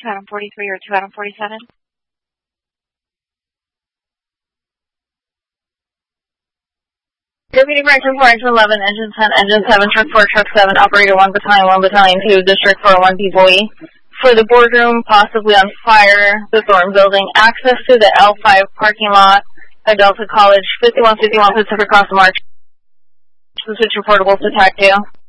2 Adam 43 or 2 Adam 47. Deputy Director 4X11, Engine 10, Engine 7, Truck 4, Truck 7, Operator 1, Battalion 1, Battalion 2, District 401, People for the boardroom, possibly on fire, the Thorn Building, access to the L5 parking lot at Delta College, 5151 Pacific Cross March. The switch reportable to TAC 2.